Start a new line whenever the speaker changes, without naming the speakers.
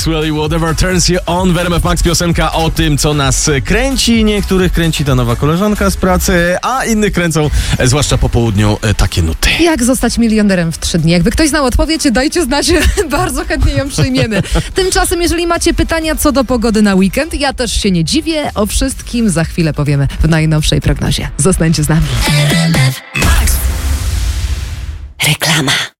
Maxwell i Whatever Turns You On. W RMF Max piosenka o tym, co nas kręci. Niektórych kręci ta nowa koleżanka z pracy, a innych kręcą, zwłaszcza po południu, takie nuty.
Jak zostać milionerem w 3 dni? Jakby ktoś znał odpowiedź, dajcie znać, bardzo chętnie ją przyjmiemy. Tymczasem, jeżeli macie pytania co do pogody na weekend, ja też się nie dziwię. O wszystkim za chwilę powiemy w najnowszej prognozie. Zostańcie z nami.
Reklama.